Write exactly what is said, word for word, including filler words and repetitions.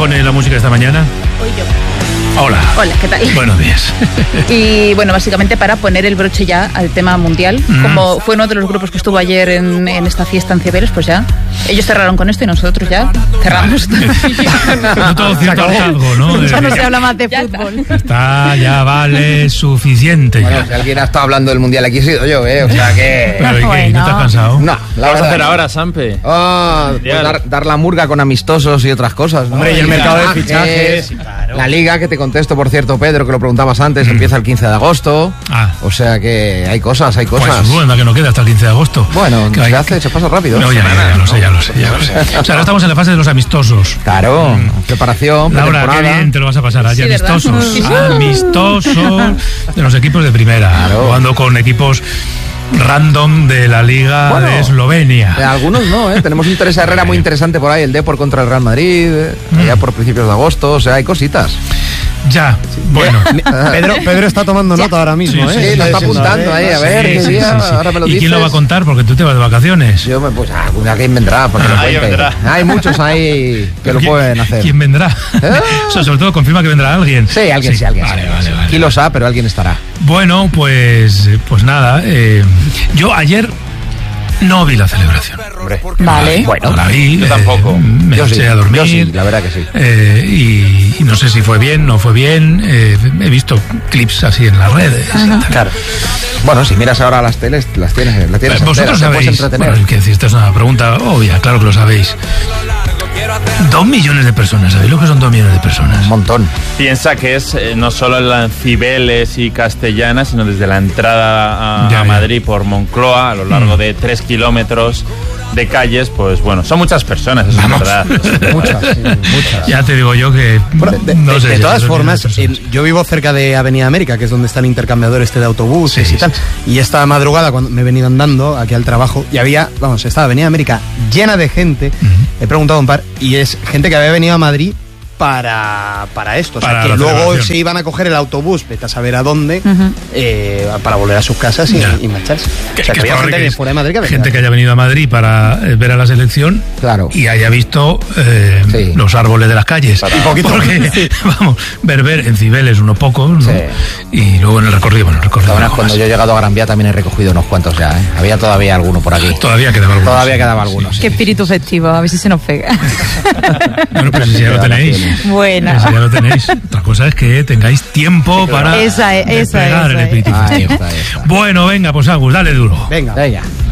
pone la música esta mañana? Hoy yo. Hola. Hola, ¿qué tal? Buenos días. Y bueno, básicamente para poner el broche ya al tema mundial, mm. como fue uno de los grupos que estuvo ayer en, en esta fiesta en Cibeles, pues ya ellos cerraron con esto y nosotros ya cerramos. No todo cierto hartazgo, ¿no? Ya no se habla más de fútbol. Está, ya vale suficiente. Bueno, ya. si alguien ha estado hablando del mundial aquí he sido yo, ¿eh? O sea que... Pero ¿y qué? Bueno. ¿No te has cansado? No, ¿Qué vas a hacer ahora, Sampe? Oh, pues dar, dar la murga con amistosos y otras cosas, ¿no? Hombre, y el mercado de fichajes. Sí, claro. La liga, que te contesto, por cierto, Pedro, que lo preguntabas antes, mm. empieza el quince de agosto. Ah. O sea que hay cosas, hay cosas. Pues bueno, que no queda hasta el quince de agosto. Bueno, que se hay... hace, se pasa rápido. No, ya, ya, ya lo sé, ya lo sé, ya lo sé. O sea, ahora estamos en la fase de los amistosos. Claro, mm. preparación, Laura, qué bien te lo vas a pasar allí, sí, amistosos. Sí. Amistosos de los equipos de primera. Claro. Jugando con equipos random de la Liga bueno, de Eslovenia. Eh, algunos no, ¿eh? Tenemos un Teresa Herrera muy interesante por ahí, el Depor contra el Real Madrid, eh, mm. allá por principios de agosto, o sea, hay cositas. Ya, bueno. Pedro, Pedro está tomando nota ahora mismo, sí, ¿eh? Sí, lo está apuntando ahí, a ver, sí, qué sí, día, sí, sí. ahora me lo ¿Y dices. quién lo va a contar? Porque tú te vas de vacaciones. Yo me pues, ah, alguien vendrá, porque ah, lo cuente. Hay muchos ahí que lo ¿quién, pueden hacer. ¿Quién vendrá? ¿Eh? O sea, sobre todo confirma que vendrá alguien. Sí, alguien, sí, sí alguien. Vale, sí, vale, sí. vale. Aquí lo sabe, pero alguien estará. Bueno, pues, pues nada, eh, yo ayer no vi la celebración. Hombre. Vale. Bueno, no la vi. Yo eh, tampoco. Me yo eché sí, a dormir. Yo sí, la verdad que sí. Eh, y, y no sé si fue bien, no fue bien. Eh, he visto clips así en las redes. Claro. Bueno, si miras ahora las teles, las tienes, las tienes Vosotros enteras, sabéis. te puedes entretener. Bueno, es que esta es una pregunta obvia, claro que lo sabéis. Dos millones de personas, ¿sabéis lo que son dos millones de personas? Un montón. Piensa que es eh, no solo en la Cibeles y Castellana, sino desde la entrada a, ya, a ya. Madrid por Moncloa, a lo largo mm. de tres kilómetros de calles, pues bueno, son muchas personas, eso Vamos. es verdad. Muchas, sí, muchas. Ya te digo yo que Bueno, de, no de, sé de si todas formas, en, yo vivo cerca de Avenida América, que es donde está el intercambiador este de autobuses sí, y tal. Sí. Y esta madrugada, cuando me he venido andando aquí al trabajo, y había, vamos, estaba Avenida América llena de gente. Uh-huh. He preguntado a un par, y es gente que había venido a Madrid para, para esto. O sea, para que luego se iban a coger el autobús, vete a saber a dónde, uh-huh. eh, para volver a sus casas y, y marcharse. Que, o sea, que, que había gente que fuera de Madrid que venía. Gente que haya venido a Madrid para eh, ver a la selección, claro, y haya visto eh, sí. los árboles de las calles. Para, un poquito. Porque, sí. vamos, ver, ver en Cibeles unos pocos, ¿no? Sí. Y luego en el recorrido, bueno, el recorrido. Bueno, cuando yo he llegado a Gran Vía también he recogido unos cuantos ya, ¿eh? Había todavía alguno por aquí. Todavía quedaba alguno. Todavía quedaba alguno. Sí. Qué espíritu festivo, a ver si se nos pega. Bueno, pero si ya lo tenéis. Bueno. Si ya lo tenéis. Otra cosa es que tengáis tiempo para esa es, esa despegar es, el espíritu esa festivo. Ahí está, ahí está. Bueno, venga, pues Agus, dale duro. Venga. Venga.